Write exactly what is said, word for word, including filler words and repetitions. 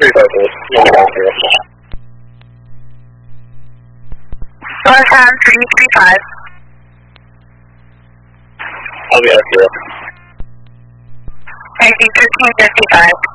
three five eight. One time three three five. I'll be out here. Thank you, thirteen fifty-five.